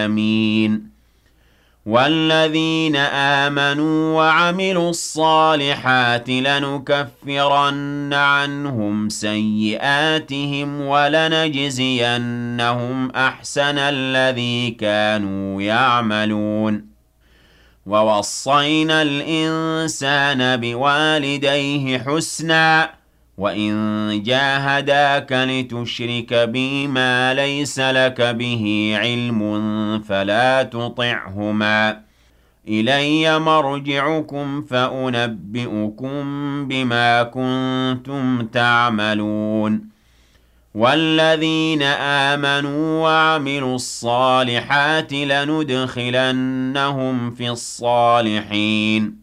آمين. والذين آمنوا وعملوا الصالحات لنكفرن عنهم سيئاتهم ولنجزينهم أحسن الذي كانوا يعملون. ووصينا الإنسان بوالديه حسنا وإن جاهداك لتشرك بي ما ليس لك به علم فلا تطعهما إلي مرجعكم فأنبئكم بما كنتم تعملون. والذين آمنوا وعملوا الصالحات لندخلنهم في الصالحين